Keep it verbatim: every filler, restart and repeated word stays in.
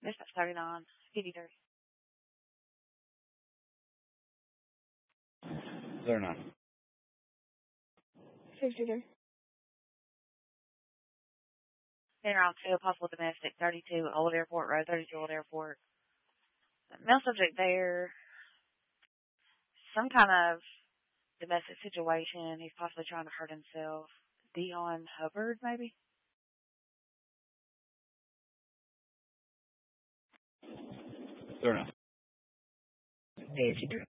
Dispatch thirty-nine, fifty-three. thirty-nine. fifty-three. Then around two, possible domestic, thirty-two, Old Airport Road, thirty-two, Old Airport. Male subject there, some kind of domestic situation. He's possibly trying to hurt himself. Dion Hubbard, maybe? thirty-nine. fifty-three.